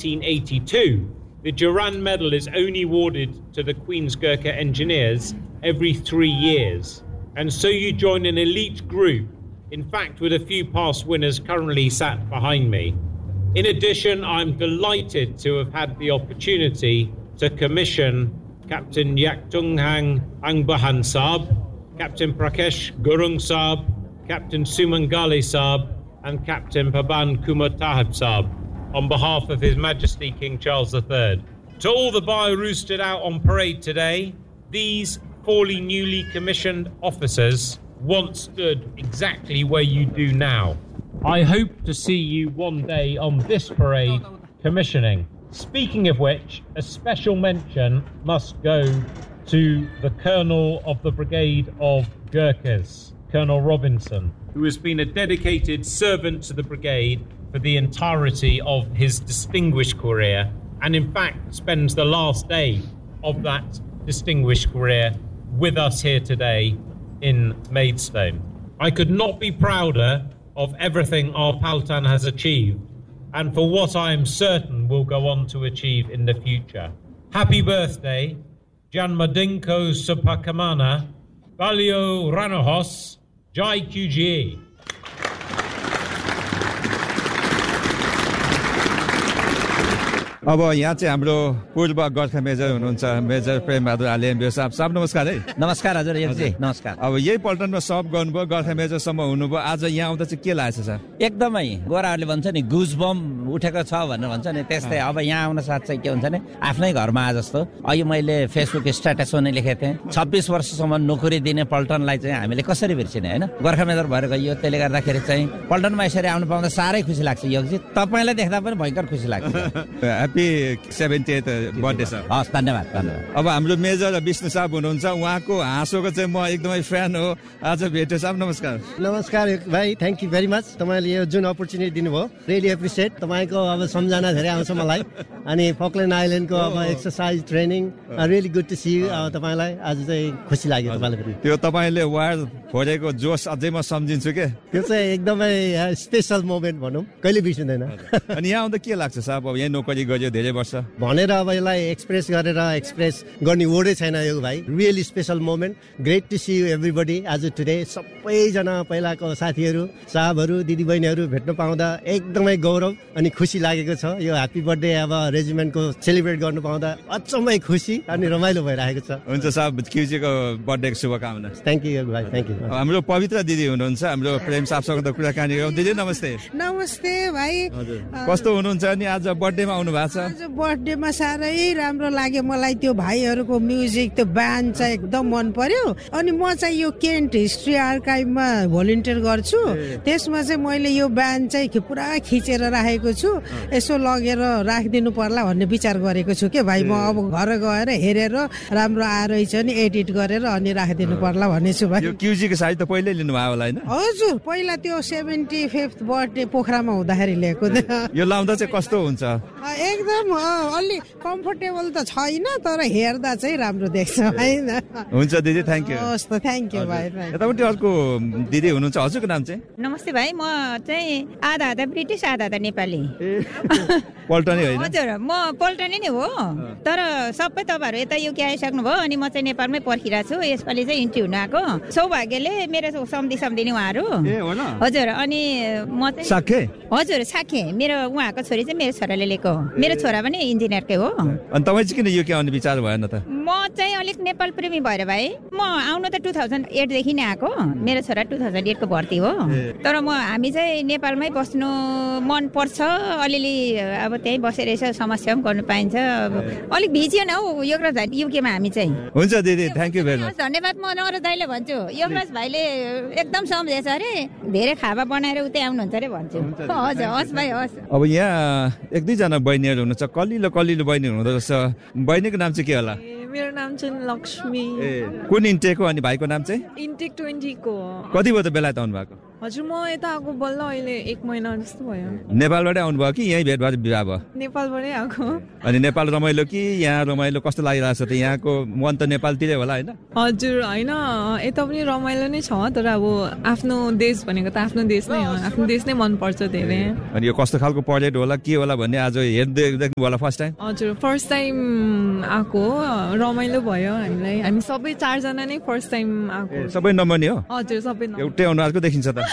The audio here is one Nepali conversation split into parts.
1982, the Durand Medal is only awarded to the Queen's Gurkha engineers every 3 years. And so you join an elite group, in fact, with a few past winners currently sat behind me. In addition, I'm delighted to have had the opportunity to commission Captain Yaktung Hang Angbahan Saab, Captain Prakesh Gurung Saab, Captain Sumangali Saab, and Captain Paban Kumar Tahib Saab on behalf of His Majesty King Charles III. To all the Bayarus stood out on parade today, these 4 newly commissioned officers once stood exactly where you do now. I hope to see you one day on this parade commissioning. Speaking of which, a special mention must go to the Colonel of the Brigade of Gurkhas, Colonel Robinson, who has been a dedicated servant to the brigade for the entirety of his distinguished career, and in fact spends the last day of that distinguished career with us here today in Maidstone. I could not be prouder of everything our Paltan has achieved, and for what I am certain will go on to achieve in the future. Happy birthday, Janmadinko Supakamana, Balio Ranohos, Jai QGE. अब यहाँ चाहिँ हाम्रो पूर्व गोर्खा मेजर हुनुहुन्छ मेजर प्रेम बहादुर आले एमबी साहब साहब नमस्कार है नमस्कार हजुर एकजी नमस्कार अब यही पल्टनमा सब गर्नुभयो गोर्खा मेजरसम्म हुनुभयो आज यहाँ आउँदा चाहिँ के लागेछ सर एकदमै गोराहरूले भन्छ नि गुजबम उठेको छ भनेर भन्छ नि त्यस्तै अब यहाँ आउन साथ चाहिँ के हुन्छ नि आफ्नै घरमा आ जस्तो अहिले मैले फेसबुक स्ट्याटसमा नै लेखेको थिएँ 26 वर्षसम्म नोकरी दिने पल्टनलाई चाहिँ हामीले कसरी बिर्सिने हैन गोर्खा मेजर भएर गइयो त्यसले गर्दाखेरि चाहिँ पल्टनमा यसरी आउन पाउँदा साह्रै खुसी लाग्छ योगजी तपाईलाई देख्दा पनि भयंकर खुसी लाग्छ ह्यापी 78th बर्थडे सर हस् धन्यवाद धन्यवाद अब हाम्रो मेजर विष्णु साहब हुनुहुन्छ उहाँको हाँसोको चाहिँ म एकदमै फ्यान हो आज भेटे साहब नमस्कार नमस्कार भाइ थ्यांक यू भेरी मच तपाईले यो जुन अपर्च्युनिटी दिनुभयो रियली एप्रिसिएट तपाईको अब सम्झना धेरै आउँछ मलाई अनि फकल्यान्ड आइल्यान्डको अब exercise training really good to see you तपाईलाई आज चाहिँ खुसी लाग्यो तपाईलाई पनि त्यो तपाईले वायर फोडेको जोश अझै म सम्झिन्छु के त्यो चाहिँ एकदमै स्पेशल मोमेन्ट भनौं कहिले बिर्सिँदैन अनि यहाँ आउँदा के लाग्छ साहब अब यहाँ नोकरी गर्यो धेरै वर्ष भनेर अब यसलाई एक्सप्रेस गरेर एक्सप्रेस गर्ने वर्डै छैन यो भाइ really special moment great to see you everybody आज टुडे सबैजना पहिलाको साथीहरू साहबहरू दिदीबहिनीहरू भेट्न पाउँदा एकदमै गौरव अनि खुसी लागेको छ यो ह्यापी बर्थडे अब रेजिमेन्टको सेलिब्रेट गर्नु पाउँदा अचम्मै खुसी अनि रमाइलो भइरहेको छ हुन्छ साहब क्युजीको बर्थडेको शुभकामना थ्यांक यू भाइ थ्यांक यू हाम्रो पवित्र दिदी हुनुहुन्छ हाम्रो प्रेम साहबसँग त कुराकानी गरौँ दिदी नमस्ते नमस्ते भाइ कस्तो हुनुहुन्छ अनि आज बर्थडेमा आउनु भएको छ आज बर्थडेमा साह्रै राम्रो लाग्यो मलाई त्यो भाइहरूको म्युजिक त्यो ब्यान्ड चाहिँ एकदम मन पर्यो अनि म चाहिँ यो केन्ट हिस्ट्री आर्काइभमा भोलिन्टियर गर्छु त्यसमा चाहिँ मैले यो ब्यान्ड चाहिँ पुरा खिचेर राखेको छु यसो लगेर राखिदिनु पर्ला भन्ने विचार गरेको छु के भाइ म अब घर गएर हेरेर राम्रो आएछ नि एडिट गरेर अनि राखिदिनु पर्ला भनेछु भाइ यो क्युजीको साइज त पहिल्यै लिनु भयो होला हैन हजुर पहिला त्यो 75th बर्थडे पोखरामा हुँदाखेरि ल्याएको यो लाउँदा चाहिँ कस्तो हुन्छ एकदम अलि कम्फर्टेबल त छैन तर हेर्दा चाहिँ राम्रो देख्छ हैन हुन्छ दिदी थ्यांक यू हस् त थ्यांक यू भाइ यतापट्टि अर्को दिदी हुनुहुन्छ हजुरको नाम चाहिँ नमस्ते भाइ म चाहिँ आधा आधा ब्रिटिश आधा आधा नेपाली पल्टनी हैन हजुर म पल्टनी नै हो तर सबै तपाईहरु यता युके आइसक्नु भयो अनि म चाहिँ नेपालमै पर्खिरहेको छु यसपालि चाहिँ इन्ट्री हुन आएको सौभाग्यले मेरो सम्धिनी उहाँहरू हजुर अनि म चाहिँ साखे हजुर साखे मेरो उहाँको छोरी चाहिँ मेरो छोराले लिएको मेरो छोरा पनि इन्जिनियरकै हो अनि तपाई चाहिँ किन युके आउने विचार भएन त म चाहिँ अलिक नेपाल प्रेमी भएर भाइ म आउनु त 2008 देखि नै आएको मेरो छोरा 2008 को भर्ती हो तर हामी चाहिँ नेपालमै बस्नु मन पर्छ अलिअलि अब त्यही बसेर यसो समस्या पनि गर्नु पाइन्छ अलिक भिजियो न हौ योगराज भाइ युकेमा हामी चाहिँ हुन्छ दिदी थ्यांक यू भेरी मच धन्यवाद म नरज दाइले भन्छु योगराज भाइले एकदम सम्झेछ अरे धेरै खावा बनाएर उतै आउनुहुन्छ अरे भन्छु हजुर हस् भाइ हस् अब यहाँ एक दुई जना बहिनीहरु हुनुहुन्छ कलिलो बहिनी हुनुहुँदो रहेछ बहिनीको नाम चाहिँ के होला मेरो नाम चाहिँ लक्ष्मी कुन इन्टेक हो अनि भाइको नाम चाहिँ इन्टेक 20 को कति भयो त बेलायत आउनु भएको हजुर म यता आएको बल्ल अहिले 1 महिना जस्तो भयो नेपालबाटै आउनुभयो कि यहीँ भेट भएर बिहा भयो नेपालबाटै आएको अनि नेपाल रमाइलो कि यहाँ रमाइलो कस्तो लागिरहेछ त यहाँको मन त नेपालतिरै होला होइन हजुर होइन यता पनि रमाइलो नै छ तर अब आफ्नो देश भनेको त आफ्नो देश नै हो आफ्नो देश नै मनपर्छ धेरै अनि यो कस्तो खालको प्रोजेक्ट होला के होला भन्ने आज हेर्दै होला फर्स्ट टाइम हजुर फर्स्ट टाइम आएको रमाइलो भयो हामीलाई हामी सबै 4 जना नै फर्स्ट टाइम आएको सबै नम्बर नि हो हजुर सबै नम्बर एउटै अनुहारको देखिन्छ त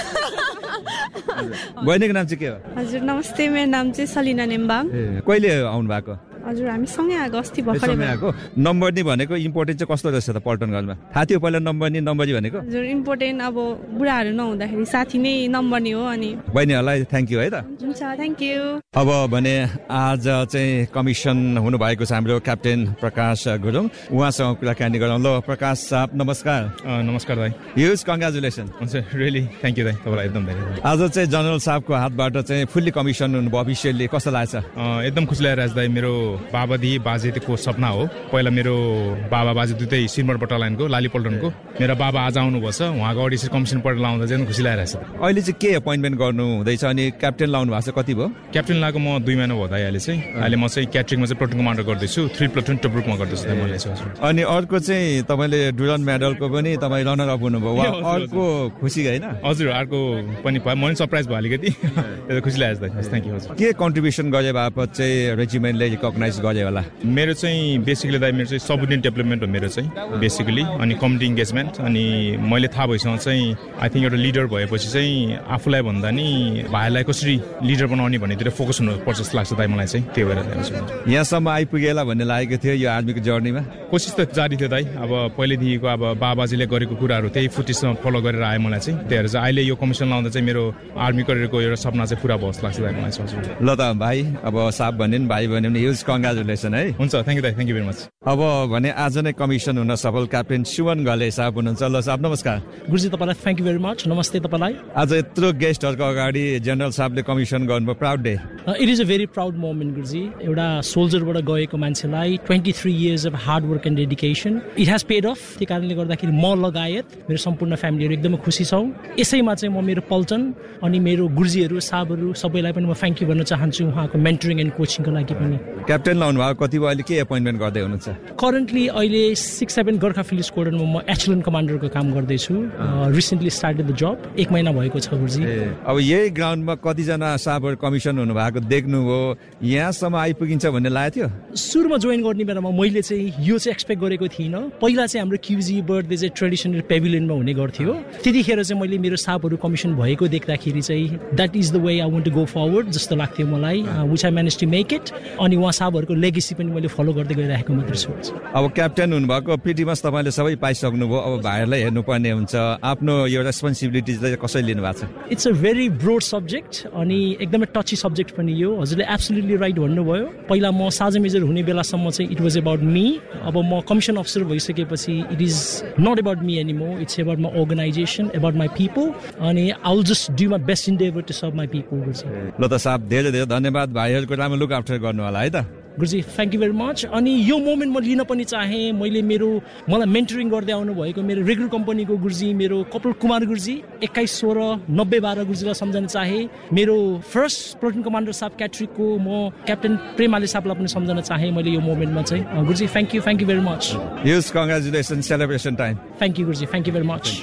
बहिनीको नाम चाहिँ के हो हजुर नमस्ते मेरो नाम चाहिँ सलिना नेम्बाङ कहिले आउनु भएको हजुर हामी सँगै आएको अस्ति भर्खरै आएको नम्बर नि भनेको इम्पोर्टेन्ट चाहिँ कस्तो रहेछ त पल्टनगञ्जमा थाहा थियो पहिला नम्बर नि भनेको हजुर इम्पोर्टेन्ट अब बुढाहरू नहुँदाखेरि साथी नै नम्बर नि हो अनि बहिनीहरूलाई थ्याङ्क यू है त हुन्छ थ्याङ्क यू अब भने आज चाहिँ कमिसन हुनुभएको छ हाम्रो क्याप्टेन प्रकाश गुरुङ उहाँसँग कुराकानी गरौँ ल प्रकाश साहब नमस्कार नमस्कार दाइ ह्युज कङ्ग्रेचुलेसन हुन्छ रियली थ्याङ्क यू दाइ तपाईँलाई एकदम धेरै आज चाहिँ जनरल साहबको हातबाट चाहिँ फुल्ली कमिसन हुनुभयो अफिसियली कस्तो लाग्छ एकदम खुसी लागिरहेको छ दाइ मेरो बाबादी बाजेको सपना हो पहिला मेरो बाबा बाजे दुइटै सिमर बटालियनको लाली पल्टनको मेरो बाबा आज आउनुभएको छ उहाँको अडिसन कमिसन पल्टन लाउँदा चाहिँ खुसी लागिरहेको छ अहिले चाहिँ के एपोइन्टमेन्ट गर्नु हुँदैछ अनि क्याप्टेन लाउनु भएको छ कति भयो क्याप्टेन लागेको म 2 महिना भयो दाइ अहिले म चाहिँ क्याटरिङमा चाहिँ प्लटुन कमान्डर गर्दैछु 3 प्लटुन टब्रुकमा गर्दैछु अनि अर्को चाहिँ तपाईँले डुरन मेडलको पनि तपाईँ रनर अप हुनुभयो अर्को खुसी होइन हजुर अर्को पनि म पनि सरप्राइज भयो अलिकति खुसी लागेको छ थ्याङ्क यू हजुर के कन्ट्रिब्युसन गरे बापत चाहिँ रेजिमेन्टले रिकग्नाइज गरे होला मेरो चाहिँ बेसिकली दाइ मेरो चाहिँ सबर्डिनेट डेभलपमेन्ट हो मेरो चाहिँ बेसिकली अनि कम्युनिटी इन्गेजमेन्ट अनि मैले थाहा भएसँग चाहिँ आई थिङ्क एउटा लिडर भएपछि चाहिँ आफूलाई भन्दा नि भाइलाई कसरी लिडर बनाउने भन्नेतिर फोकस हुनुपर्छ जस्तो लाग्छ दाइ मलाई चाहिँ त्यही भएर यहाँसम्म आइपुगेला भन्ने लागेको थियो यो आर्मीको जर्नीमा कोसिस त जारी थियो दाइ अब पहिलेदेखिको अब बाबाजीले गरेको कुराहरू त्यही फुटेजमा फलो गरेर आयो मलाई चाहिँ त्यही भएर चाहिँ अहिले यो कमिसन लाउँदा चाहिँ मेरो आर्मी करियरको एउटा सपना चाहिँ पुरा भयो जस्तो लाग्छ दाइ मलाई चाहिँ ल त भाइ अब साहब भन्यो नि भाइ भन्यो भने ह्युज कङ्ग्रेचुलेसन है हुन्छ थ्याङ्क यू दाइ थ्याङ्क यू भेरी मच अब भने आज नै कमिसन हुन सफल क्याप्टेन शिवन घले साहब हुनुहुन्छ ल साहब नमस्कार गुरुजी तपाईँलाई थ्याङ्क यू भेरी मच नमस्ते तपाईँलाई आज यत्रो गेस्टहरूको अगाडि जनरल साहबले कमिसन गर्नुभयो proud day it is a very proud moment गुरुजी एउटा सोल्जरबाट गएको मान्छेलाई 23 years of hard work and dedication it has paid of त्यही कारणले गर्दाखेरि म लगायत मेरो सम्पूर्ण फ्यामिलीहरू एकदमै खुसी छौँ यसैमा चाहिँ म मेरो पल्टन अनि मेरो गुरुजीहरू साहबहरू सबैलाई पनि म थ्याङ्क यू भन्न चाहन्छु उहाँको मेन्टरिङ एन्ड कोचिङको लागि पनि क्याप्टेन लाउनु भएको कति भयो अहिले के एपोइन्टमेन्ट गर्दै हुनुहुन्छ करेन्टली अहिले 6-7 गोर्खा फिल्ड स्क्वाड्रनमा म एचलन कमान्डरको काम गर्दैछु रिसेन्टली स्टार्टेड द जब 1 महिना भएको छ गुरुजी अब यही ग्राउन्डमा कतिजना साहबहरू कमिसन हुनु भएको देख्नुभयो यहाँसम्म आइपुगिन्छ भन्ने लागेको थियो सुरुमा जोइन गर्ने बेलामा मैले चाहिँ यो चाहिँ एक्सपेक्ट गरेको थिइनँ पहिला चाहिँ हाम्रो क्युजी बर्थडे चाहिँ ट्रेडिसनल पेभिलियनमा हुने गर्थ्यो त्यतिखेर चाहिँ मैले मेरो साहबहरू कमिसन भएको देख्दाखेरि चाहिँ that is the way I want to go forward जस्तो लाग्थ्यो मलाई which I manage to make it अनि उहाँ साहबहरूको लेगेसी पनि मैले फलो गर्दै गइरहेको मात्र छु अब क्याप्टेन हुनुभएको प्रिटी मच तपाईँले सबै पाइसक्नुभयो अब भाइहरूलाई हेर्नुपर्ने हुन्छ आफ्नो यो रेस्पोन्सिबिलिटिज कसरी लिनु भएको छ it's a very broad subject अनि एकदमै टची सब्जेक्ट पनि यो हजुरले एब्सोल्युटली राइट भन्नुभयो पहिला म सार्जन मेजर हुने बेलासम्म चाहिँ इट वाज अबाउट मी अब म कमिसन अफिसर भइसकेपछि it is not about me anymore it's about my organisation about my people अनि I will just do my best इन्डेभर to serve my people ल त साहब धेरै धेरै धन्यवाद भाइहरूको राम्रो लुक आफ्टर गर्नु होला है त गुरुजी थ्याङ्क यू भेरी मच अनि यो मोमेन्ट म लिन पनि चाहेँ मैले मलाई मेन्टरिङ गर्दै आउनु भएको मेरो रेगुलर कम्पनीको गुरुजी मेरो कपिल कुमार गुरुजी 21-16-90-12 गुरुजीलाई सम्झन चाहेँ मेरो फर्स्ट प्लटुन कमान्डर साहब क्याट्रिकको म क्याप्टेन प्रेमाले साहबलाई पनि सम्झन चाहेँ मैले यो मोमेन्टमा चाहिँ गुरुजी thank you very much huge congratulation celebration time thank you गुरुजी थ्याङ्क यू भेरी मच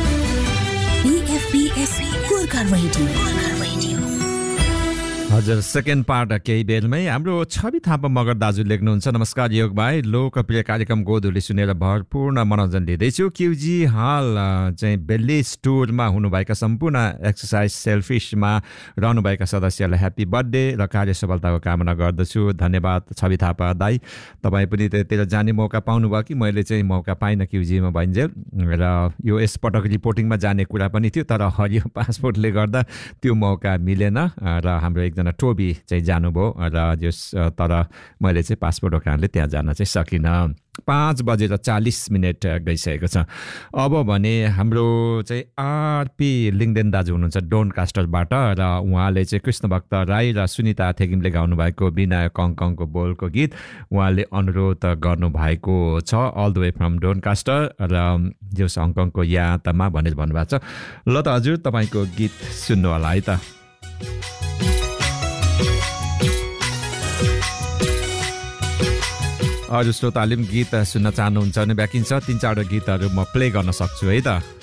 हजुर सेकेन्ड पार्ट केही बेरमै हाम्रो छवि थापा मगर दाजु लेख्नुहुन्छ नमस्कार योग भाइ लोकप्रिय कार्यक्रम गोधुली सुनेर भरपूर्ण मनोरञ्जन लिँदैछु क्युजी हाल चाहिँ बेल्ली स्टोरमा हुनुभएका सम्पूर्ण एक्सर्साइज सेल्फिसमा रहनुभएका सदस्यहरूलाई ह्याप्पी बर्थडे र कार्य सफलताको कामना गर्दछु धन्यवाद छवि थापा दाई तपाईँ पनि त्यतिर जाने मौका पाउनुभयो कि मैले चाहिँ मौका पाइनँ क्युजीमा भइन्जेल र यो यसपटक रिपोर्टिङमा जाने कुरा पनि थियो तर हरियो पासपोर्टले गर्दा त्यो मौका मिलेन र हाम्रो एकजना टोबी चाहिँ जानुभयो र तर मैले चाहिँ पासपोर्टको कारणले त्यहाँ जान चाहिँ सकिनँ 5:40 गइसकेको छ। अब भने हाम्रो चाहिँ आरपी लिङ्गदेन दाजु हुनुहुन्छ डोनकास्टरबाट र उहाँले चाहिँ कृष्णभक्त राई र सुनिता थेगिमले गाउनुभएको विनायक कङकङको बोलको गीत उहाँले अनुरोध गर्नुभएको छ अल द वे फ्रम डोनकास्टर र जो हङकङको यातमा भनेर भन्नुभएको छ। ल त हजुर तपाईँको गीत सुन्नु होला है त। अरू श्रोताले पनि गीत सुन्न चाहनुहुन्छ भने ब्याकिङ छ 3-4 गीतहरू म प्ले गर्न सक्छु है त।